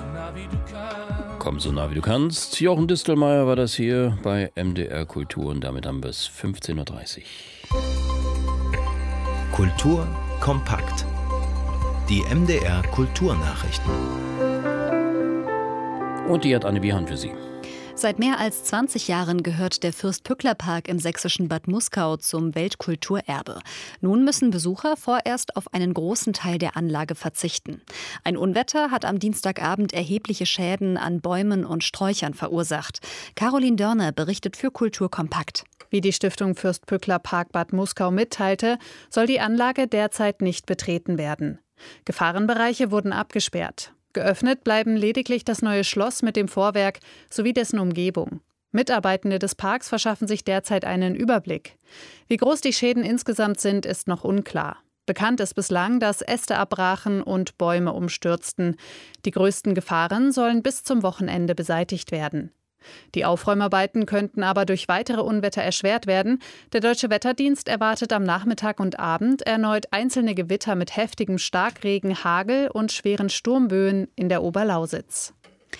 Komm so nah wie du kannst. Jochen Distelmeier war das hier bei MDR Kultur und damit haben wir es 15.30 Uhr. Kultur kompakt. Die MDR Kulturnachrichten. Und die hat Anne Wiehan für Sie. Seit mehr als 20 Jahren gehört der Fürst-Pückler-Park im sächsischen Bad Muskau zum Weltkulturerbe. Nun müssen Besucher vorerst auf einen großen Teil der Anlage verzichten. Ein Unwetter hat am Dienstagabend erhebliche Schäden an Bäumen und Sträuchern verursacht. Caroline Dörner berichtet für Kultur kompakt. Wie die Stiftung Fürst-Pückler-Park Bad Muskau mitteilte, soll die Anlage derzeit nicht betreten werden. Gefahrenbereiche wurden abgesperrt. Geöffnet bleiben lediglich das neue Schloss mit dem Vorwerk sowie dessen Umgebung. Mitarbeitende des Parks verschaffen sich derzeit einen Überblick. Wie groß die Schäden insgesamt sind, ist noch unklar. Bekannt ist bislang, dass Äste abbrachen und Bäume umstürzten. Die größten Gefahren sollen bis zum Wochenende beseitigt werden. Die Aufräumarbeiten könnten aber durch weitere Unwetter erschwert werden. Der Deutsche Wetterdienst erwartet am Nachmittag und Abend erneut einzelne Gewitter mit heftigem Starkregen, Hagel und schweren Sturmböen in der Oberlausitz.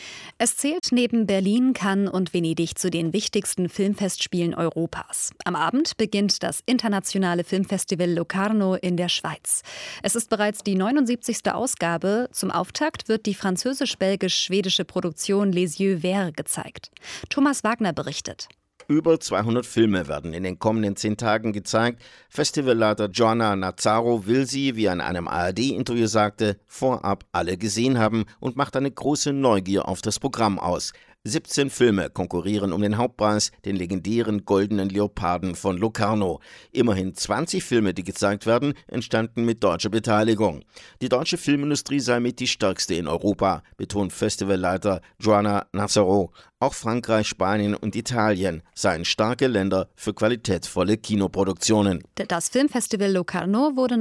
Es zählt neben Berlin, Cannes und Venedig zu den wichtigsten Filmfestspielen Europas. Am Abend beginnt das internationale Filmfestival Locarno in der Schweiz. Es ist bereits die 79. Ausgabe. Zum Auftakt wird die französisch-belgisch-schwedische Produktion Les Yeux Verts gezeigt. Thomas Wagner berichtet. Über 200 Filme werden in den kommenden 10 Tagen gezeigt. Festivalleiter Joanna Nazzaro will sie, wie er in einem ARD-Interview sagte, vorab alle gesehen haben und macht eine große Neugier auf das Programm aus. 17 Filme konkurrieren um den Hauptpreis, den legendären Goldenen Leoparden von Locarno. Immerhin 20 Filme, die gezeigt werden, entstanden mit deutscher Beteiligung. Die deutsche Filmindustrie sei mit die stärkste in Europa, betont Festivalleiter Joanna Nazzaro. Auch Frankreich, Spanien und Italien seien starke Länder für qualitätsvolle Kinoproduktionen. Das Filmfestival Locarno wurde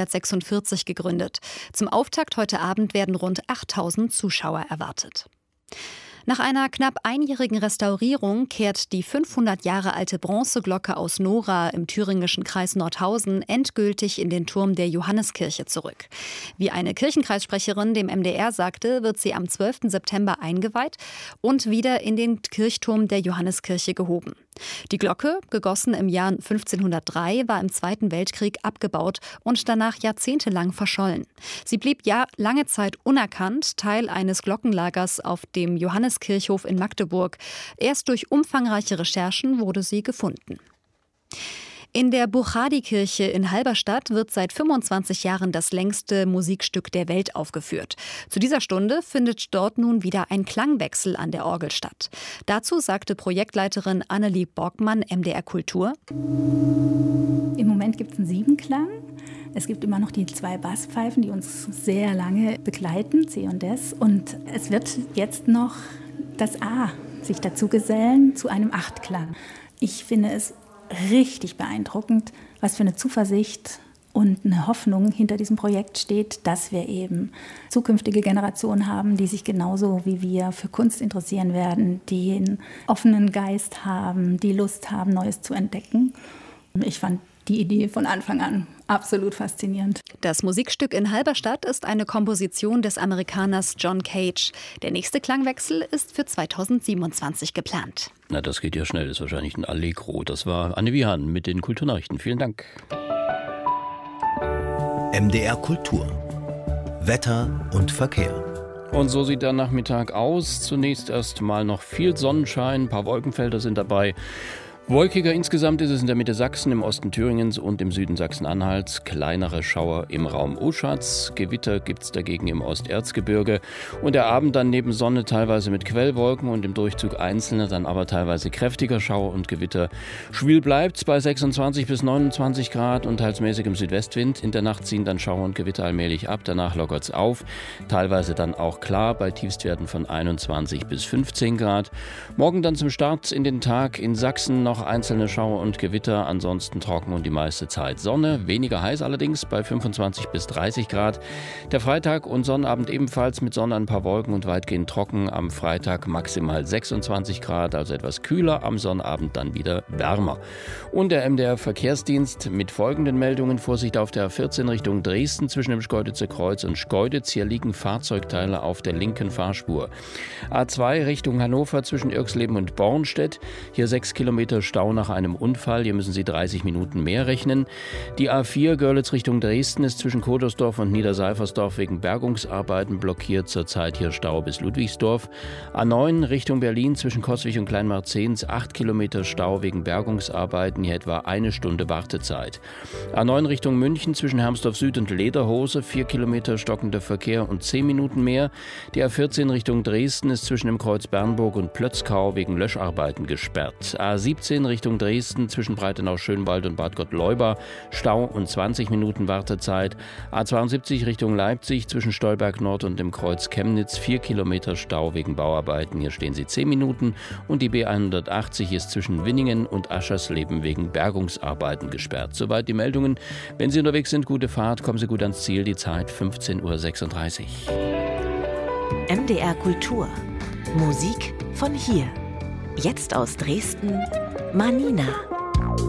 1946 gegründet. Zum Auftakt heute Abend werden rund 8000 Zuschauer erwartet. Nach einer knapp einjährigen Restaurierung kehrt die 500 Jahre alte Bronzeglocke aus Nora im thüringischen Kreis Nordhausen endgültig in den Turm der Johanneskirche zurück. Wie eine Kirchenkreissprecherin dem MDR sagte, wird sie am 12. September eingeweiht und wieder in den Kirchturm der Johanneskirche gehoben. Die Glocke, gegossen im Jahr 1503, war im Zweiten Weltkrieg abgebaut und danach jahrzehntelang verschollen. Sie blieb lange Zeit unerkannt, Teil eines Glockenlagers auf dem Johanneskirchhof in Magdeburg. Erst durch umfangreiche Recherchen wurde sie gefunden. In der Buchadi-Kirche in Halberstadt wird seit 25 Jahren das längste Musikstück der Welt aufgeführt. Zu dieser Stunde findet dort nun wieder ein Klangwechsel an der Orgel statt. Dazu sagte Projektleiterin Annelie Borgmann MDR Kultur: Im Moment gibt es einen Siebenklang. Es gibt immer noch die 2 Basspfeifen, die uns sehr lange begleiten, C und S. Und es wird jetzt noch das A sich dazu gesellen zu einem Achtklang. Ich finde es richtig beeindruckend, was für eine Zuversicht und eine Hoffnung hinter diesem Projekt steht, dass wir eben zukünftige Generationen haben, die sich genauso wie wir für Kunst interessieren werden, die einen offenen Geist haben, die Lust haben, Neues zu entdecken. Ich fand die Idee von Anfang an absolut faszinierend. Das Musikstück in Halberstadt ist eine Komposition des Amerikaners John Cage. Der nächste Klangwechsel ist für 2027 geplant. Na, das geht ja schnell. Das ist wahrscheinlich ein Allegro. Das war Anne Wiehan mit den Kulturnachrichten. Vielen Dank. MDR Kultur. Wetter und Verkehr. Und so sieht der Nachmittag aus. Zunächst erst mal noch viel Sonnenschein. Ein paar Wolkenfelder sind dabei. Wolkiger insgesamt ist es in der Mitte Sachsen, im Osten Thüringens und im Süden Sachsen-Anhalts. Kleinere Schauer im Raum Oschatz. Gewitter gibt es dagegen im Osterzgebirge. Und der Abend dann neben Sonne teilweise mit Quellwolken und im Durchzug einzelne, dann aber teilweise kräftiger Schauer und Gewitter. Schwül bleibt bei 26 bis 29 Grad und teils mäßigem Südwestwind. In der Nacht ziehen dann Schauer und Gewitter allmählich ab. Danach lockert es auf. Teilweise dann auch klar bei Tiefstwerten von 21 bis 15 Grad. Morgen dann zum Start in den Tag in Sachsen noch noch einzelne Schauer und Gewitter, ansonsten trocken und die meiste Zeit Sonne. Weniger heiß allerdings bei 25 bis 30 Grad. Der Freitag und Sonnabend ebenfalls mit Sonne, ein paar Wolken und weitgehend trocken. Am Freitag maximal 26 Grad, also etwas kühler. Am Sonnabend dann wieder wärmer. Und der MDR-Verkehrsdienst mit folgenden Meldungen. Vorsicht auf der A14 Richtung Dresden zwischen dem Schkeuditzer Kreuz und Schkeuditz. Hier liegen Fahrzeugteile auf der linken Fahrspur. A2 Richtung Hannover zwischen Irxleben und Bornstedt. Hier 6 Kilometer Stau nach einem Unfall. Hier müssen Sie 30 Minuten mehr rechnen. Die A4 Görlitz Richtung Dresden ist zwischen Kodersdorf und Niederseifersdorf wegen Bergungsarbeiten blockiert. Zurzeit hier Stau bis Ludwigsdorf. A9 Richtung Berlin zwischen Coswig und Kleinmarzens 8 Kilometer Stau wegen Bergungsarbeiten. Hier etwa eine Stunde Wartezeit. A9 Richtung München zwischen Hermsdorf Süd und Lederhose 4 Kilometer stockender Verkehr und 10 Minuten mehr. Die A14 Richtung Dresden ist zwischen dem Kreuz Bernburg und Plötzkau wegen Löscharbeiten gesperrt. A17 Richtung Dresden zwischen Breitenau-Schönwald und Bad Gottleuba Stau und 20 Minuten Wartezeit. A72 Richtung Leipzig zwischen Stolberg Nord und dem Kreuz Chemnitz 4 Kilometer Stau wegen Bauarbeiten. Hier stehen Sie 10 Minuten. Und die B180 ist zwischen Winningen und Aschersleben wegen Bergungsarbeiten gesperrt. Soweit die Meldungen. Wenn Sie unterwegs sind, gute Fahrt, kommen Sie gut ans Ziel. Die Zeit 15:36 Uhr. MDR Kultur. Musik von hier. Jetzt aus Dresden, Manina.